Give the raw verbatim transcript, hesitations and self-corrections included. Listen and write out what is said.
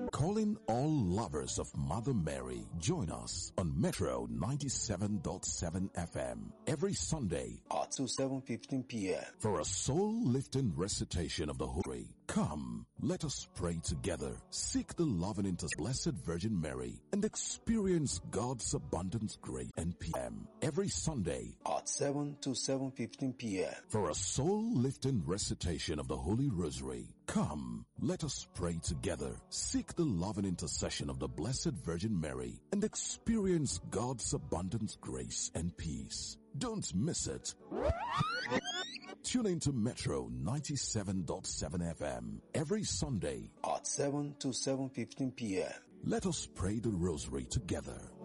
Calling all lovers of Mother Mary, join us on Metro ninety-seven point seven F M every Sunday at seven fifteen p m for a soul-lifting recitation of the Holy. Come, let us pray together, seek the love and intercession of Blessed Virgin Mary, and experience God's abundant grace and P M every Sunday at seven to seven fifteen p m for a soul-lifting recitation of the Holy Rosary. Come, let us pray together, seek the love and intercession of the Blessed Virgin Mary, and experience God's abundant grace and peace. Don't miss it. Tune in to Metro ninety-seven point seven F M every Sunday at seven to seven fifteen p m Let us pray the Rosary together.